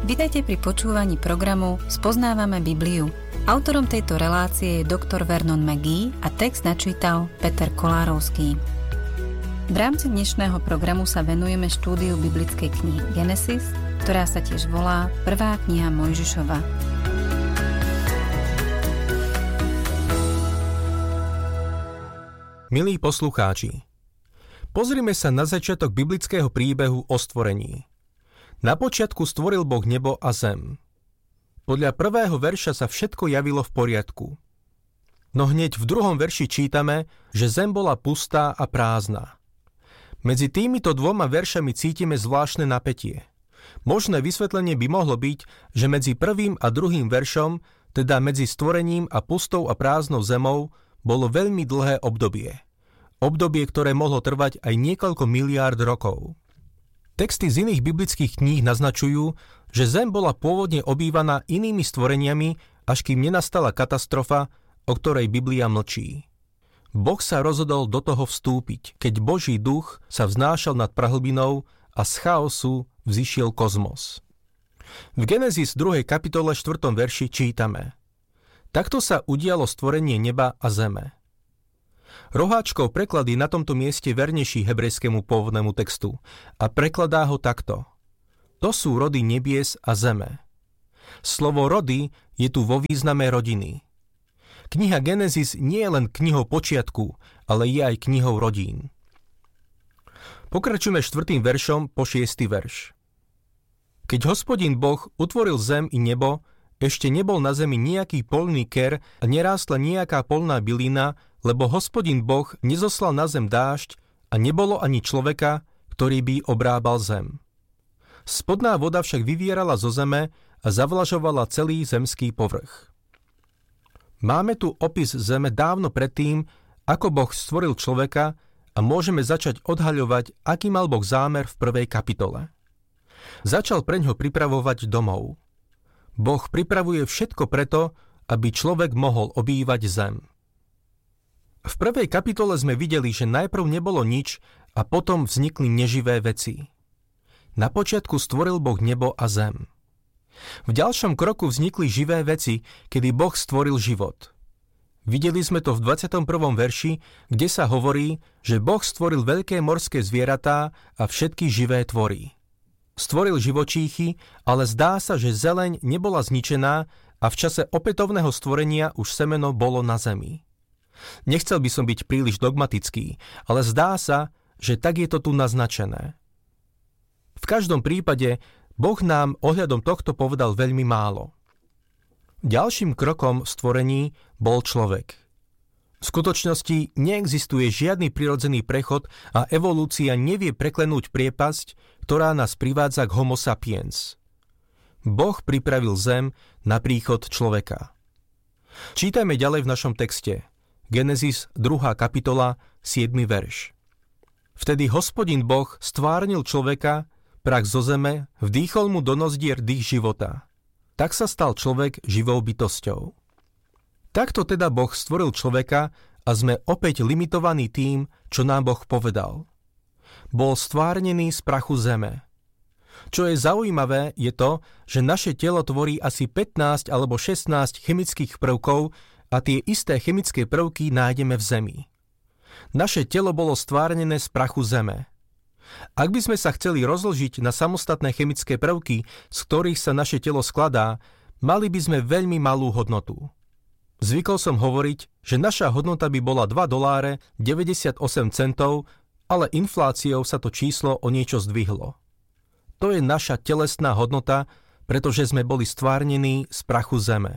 Vitajte pri počúvaní programu Spoznávame Bibliu. Autorom tejto relácie je doktor Vernon McGee a text načítal Peter Kolárovský. V rámci dnešného programu sa venujeme štúdiu biblickej knihy Genesis, ktorá sa tiež volá Prvá kniha Mojžišova. Milí poslucháči, pozrime sa na začiatok biblického príbehu o stvorení. Na počiatku stvoril Boh nebo a zem. Podľa prvého verša sa všetko javilo v poriadku. No hneď v druhom verši čítame, že zem bola pustá a prázdna. Medzi týmito dvoma veršami cítime zvláštne napätie. Možné vysvetlenie by mohlo byť, že medzi prvým a druhým veršom, teda medzi stvorením a pustou a prázdnou zemou, bolo veľmi dlhé obdobie. Obdobie, ktoré mohlo trvať aj niekoľko miliárd rokov. Texty z iných biblických kníh naznačujú, že zem bola pôvodne obývaná inými stvoreniami, až kým nenastala katastrofa, o ktorej Biblia mlčí. Boh sa rozhodol do toho vstúpiť, keď Boží duch sa vznášal nad prahlbinou a z chaosu vzišiel kozmos. V Genesis 2. kapitole 4. verši čítame: Takto sa udialo stvorenie neba a zeme. Roháčkov preklad je na tomto mieste vernejší hebrejskému pôvodnému textu a prekladá ho takto: To sú rody nebies a zeme. Slovo rody je tu vo význame rodiny. Kniha Genesis nie je len knihou počiatku, ale je aj knihou rodín. Pokračujeme 4. veršom po 6. verš. Keď Hospodin Boh utvoril zem i nebo, ešte nebol na zemi nejaký poľný ker a nerástla nejaká poľná bylina, lebo Hospodin Boh nezoslal na zem dážď a nebolo ani človeka, ktorý by obrábal zem. Spodná voda však vyvierala zo zeme a zavlažovala celý zemský povrch. Máme tu opis zeme dávno predtým, ako Boh stvoril človeka a môžeme začať odhaľovať, aký mal Boh zámer v 1. kapitole. Začal preňho pripravovať domov. Boh pripravuje všetko preto, aby človek mohol obývať zem. V 1. kapitole sme videli, že najprv nebolo nič a potom vznikli neživé veci. Na počiatku stvoril Boh nebo a zem. V ďalšom kroku vznikli živé veci, kedy Boh stvoril život. Videli sme to v 21. verši, kde sa hovorí, že Boh stvoril veľké morské zvieratá a všetky živé tvory. Stvoril živočíchy, ale zdá sa, že zeleň nebola zničená a v čase opätovného stvorenia už semeno bolo na zemi. Nechcel by som byť príliš dogmatický, ale zdá sa, že tak je to tu naznačené. V každom prípade Boh nám ohľadom tohto povedal veľmi málo. Ďalším krokom v stvorení bol človek. V skutočnosti neexistuje žiadny prirodzený prechod a evolúcia nevie preklenúť priepasť, ktorá nás privádza k Homo sapiens. Boh pripravil zem na príchod človeka. Čítajme ďalej v našom texte. Genesis 2. kapitola 7. verš. Vtedy Hospodin Boh stvárnil človeka, prach zo zeme, vdýchol mu do nozdier dých života. Tak sa stal človek živou bytosťou. Takto teda Boh stvoril človeka a sme opäť limitovaní tým, čo nám Boh povedal. Bol stvárnený z prachu zeme. Čo je zaujímavé, je to, že naše telo tvorí asi 15 alebo 16 chemických prvkov a tie isté chemické prvky nájdeme v zemi. Naše telo bolo stvárnené z prachu zeme. Ak by sme sa chceli rozložiť na samostatné chemické prvky, z ktorých sa naše telo skladá, mali by sme veľmi malú hodnotu. Zvykol som hovoriť, že naša hodnota by bola $2,98, ale infláciou sa to číslo o niečo zdvihlo. To je naša telesná hodnota, pretože sme boli stvárnení z prachu zeme.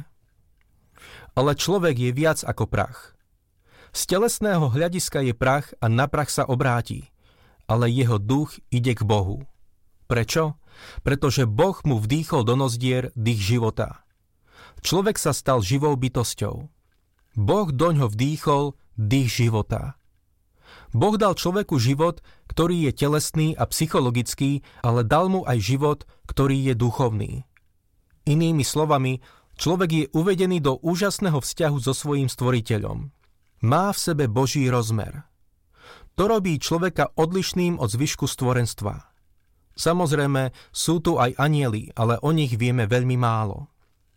Ale človek je viac ako prach. Z telesného hľadiska je prach a na prach sa obráti, ale jeho duch ide k Bohu. Prečo? Pretože Boh mu vdýchol do nozdier dých života. Človek sa stal živou bytosťou. Boh doňho vdýchol dých života. Boh dal človeku život, ktorý je telesný a psychologický, ale dal mu aj život, ktorý je duchovný. Inými slovami, človek je uvedený do úžasného vzťahu so svojím stvoriteľom. Má v sebe Boží rozmer. To robí človeka odlišným od zvyšku stvorenstva. Samozrejme, sú tu aj anjeli, ale o nich vieme veľmi málo.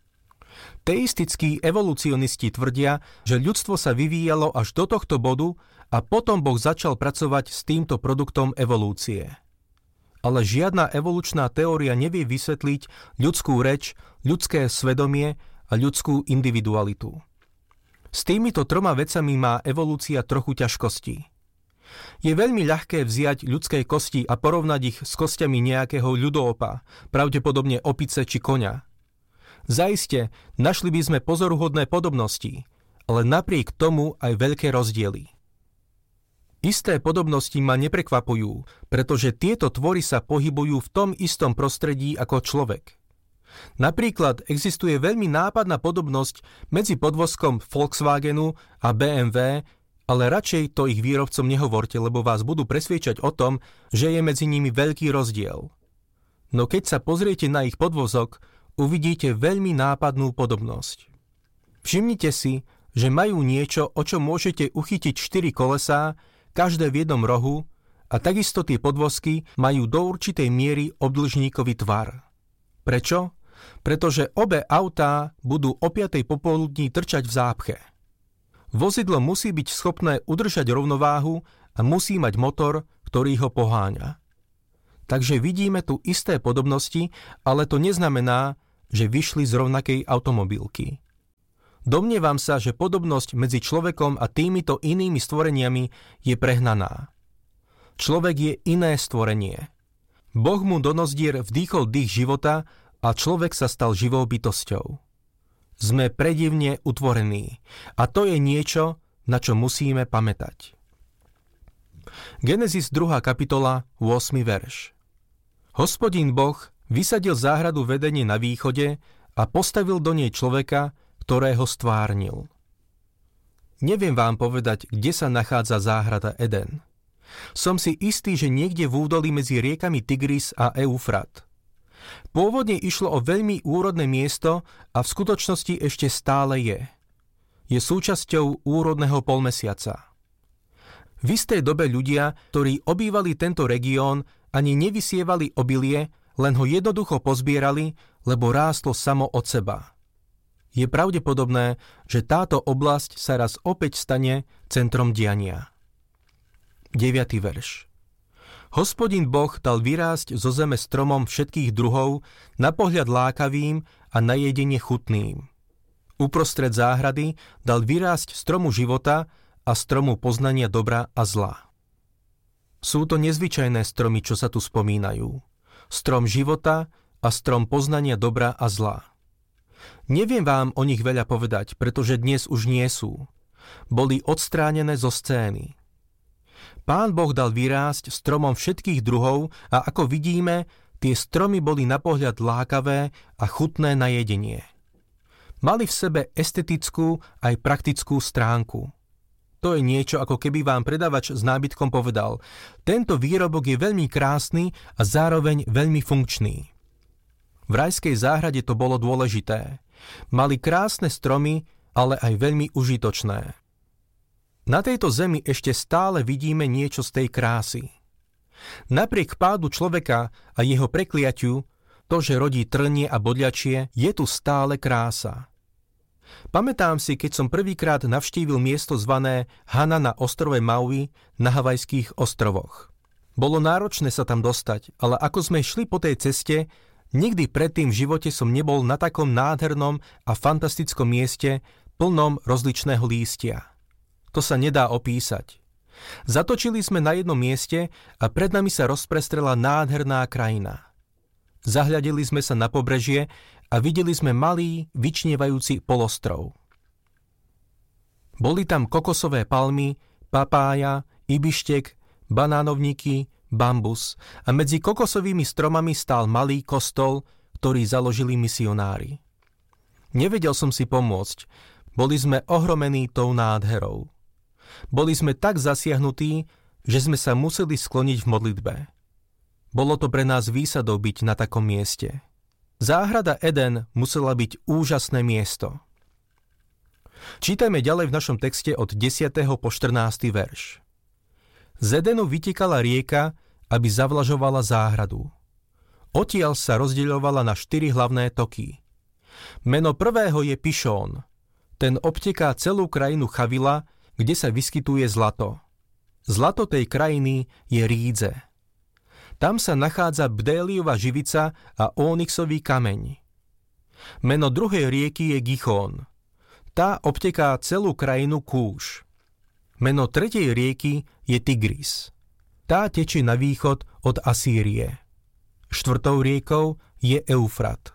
Teistickí evolucionisti tvrdia, že ľudstvo sa vyvíjalo až do tohto bodu a potom Boh začal pracovať s týmto produktom evolúcie. Ale žiadna evolučná teória nevie vysvetliť ľudskú reč, ľudské svedomie a ľudskú individualitu. S týmito troma vecami má evolúcia trochu ťažkostí. Je veľmi ľahké vziať ľudské kosti a porovnať ich s kostiami nejakého ľudoopa, pravdepodobne opice či koňa. Zaiste, našli by sme pozoruhodné podobnosti, ale napriek tomu aj veľké rozdiely. Isté podobnosti ma neprekvapujú, pretože tieto tvory sa pohybujú v tom istom prostredí ako človek. Napríklad existuje veľmi nápadná podobnosť medzi podvozkom Volkswagenu a BMW, ale radšej to ich výrobcom nehovorte, lebo vás budú presviedčať o tom, že je medzi nimi veľký rozdiel. No keď sa pozriete na ich podvozok, uvidíte veľmi nápadnú podobnosť. Všimnite si, že majú niečo, o čom môžete uchytiť 4 kolesá, každé v jednom rohu, a takisto tie podvozky majú do určitej miery obdĺžníkový tvar. Prečo? Pretože obe autá budú o 5. popoludní trčať v zápche. Vozidlo musí byť schopné udržať rovnováhu a musí mať motor, ktorý ho poháňa. Takže vidíme tu isté podobnosti, ale to neznamená, že vyšli z rovnakej automobilky. Domnievam sa, že podobnosť medzi človekom a týmito inými stvoreniami je prehnaná. Človek je iné stvorenie. Boh mu do nozdier vdýchol dých života a človek sa stal živou bytosťou. Sme predivne utvorení a to je niečo, na čo musíme pamätať. Genesis 2. kapitola, 8. verš. Hospodin Boh vysadil záhradu v Edene na východe a postavil do nej človeka, ktorého stvárnil. Neviem vám povedať, kde sa nachádza záhrada Eden. Som si istý, že niekde v údolí medzi riekami Tigris a Eufrat. Pôvodne išlo o veľmi úrodné miesto a v skutočnosti ešte stále je. Je súčasťou úrodného polmesiaca. V istej dobe ľudia, ktorí obývali tento región, ani nevysievali obilie, len ho jednoducho pozbierali, lebo rástlo samo od seba. Je pravdepodobné, že táto oblasť sa raz opäť stane centrom diania. 9. verš. Hospodin Boh dal vyrásť zo zeme stromom všetkých druhov, na pohľad lákavým a na jedenie chutným. Uprostred záhrady dal vyrásť stromu života a stromu poznania dobra a zla. Sú to nezvyčajné stromy, čo sa tu spomínajú. Strom života a strom poznania dobra a zla. Neviem vám o nich veľa povedať, pretože dnes už nie sú. Boli odstránené zo scény. Pán Boh dal vyrásť stromom všetkých druhov a ako vidíme, tie stromy boli na pohľad lákavé a chutné na jedenie. Mali v sebe estetickú aj praktickú stránku. To je niečo, ako keby vám predavač s nábytkom povedal: tento výrobok je veľmi krásny a zároveň veľmi funkčný. V rajskej záhrade to bolo dôležité. Mali krásne stromy, ale aj veľmi užitočné. Na tejto zemi ešte stále vidíme niečo z tej krásy. Napriek pádu človeka a jeho prekliatiu, to, že rodí trnie a bodľačie, je tu stále krása. Pamätám si, keď som prvýkrát navštívil miesto zvané Hana na ostrove Maui na Havajských ostrovoch. Bolo náročné sa tam dostať, ale ako sme šli po tej ceste, nikdy predtým v živote som nebol na takom nádhernom a fantastickom mieste, plnom rozličného lístia. To sa nedá opísať. Zatočili sme na jednom mieste a pred nami sa rozprestrela nádherná krajina. Zahľadili sme sa na pobrežie a videli sme malý, vyčnievajúci polostrov. Boli tam kokosové palmy, papája, ibištek, banánovníky, bambus a medzi kokosovými stromami stál malý kostol, ktorý založili misionári. Nevedel som si pomôcť. Boli sme ohromení tou nádherou. Boli sme tak zasiahnutí, že sme sa museli skloniť v modlitbe. Bolo to pre nás výsadou byť na takom mieste. Záhrada Eden musela byť úžasné miesto. Čítajme ďalej v našom texte od 10. po 14. verš. Z Edenu vytekala rieka, aby zavlažovala záhradu. Odtiaľ sa rozdeľovala na 4 hlavné toky. Meno prvého je Pišón. Ten obteká celú krajinu Chavila, kde sa vyskytuje zlato. Zlato tej krajiny je rídze. Tam sa nachádza bdéliova živica a ónixový kameň. Meno druhej rieky je Gichón. Tá obteká celú krajinu Kúš. Meno tretej rieky je Tigris. Tá tečie na východ od Asýrie. Štvrtou riekou je Eufrat.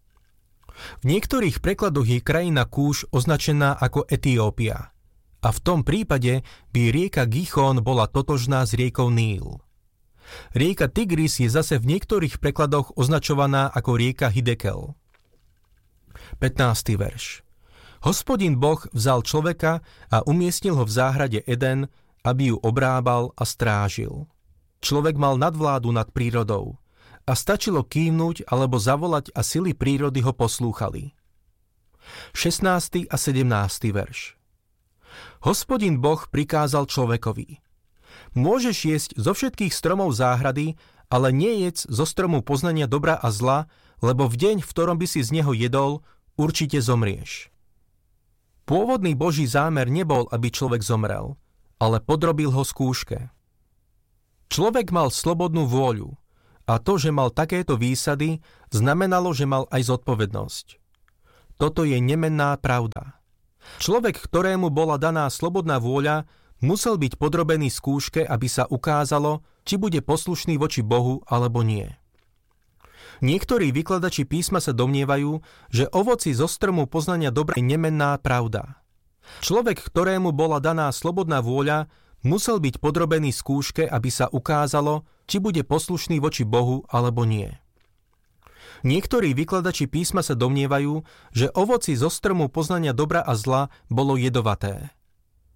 V niektorých prekladoch je krajina Kúš označená ako Etiópia. A v tom prípade by rieka Gichón bola totožná s riekou Níl. Rieka Tigris je zase v niektorých prekladoch označovaná ako rieka Hidekel. 15. verš. Hospodin Boh vzal človeka a umiestnil ho v záhrade Eden, aby ju obrábal a strážil. Človek mal nadvládu nad prírodou a stačilo kývnuť alebo zavolať a sily prírody ho poslúchali. 16. a 17. verš. Hospodin Boh prikázal človekovi: Môžeš jesť zo všetkých stromov záhrady, ale nejedz zo stromu poznania dobra a zla, lebo v deň, v ktorom by si z neho jedol, určite zomrieš. Pôvodný Boží zámer nebol, aby človek zomrel, ale podrobil ho skúške. Človek mal slobodnú vôľu a to, že mal takéto výsady, znamenalo, že mal aj zodpovednosť. Toto je nemenná pravda. Človek, ktorému bola daná slobodná vôľa, musel byť podrobený skúške, aby sa ukázalo, či bude poslušný voči Bohu alebo nie. Niektorí vykladači písma sa domnievajú, že ovoci zo stromu poznania dobra je nemenná pravda. Človek, ktorému bola daná slobodná vôľa, musel byť podrobený skúške, aby sa ukázalo, či bude poslušný voči Bohu alebo nie. Niektorí vykladači písma sa domnievajú, že ovoci zo stromu poznania dobra a zla bolo jedovaté.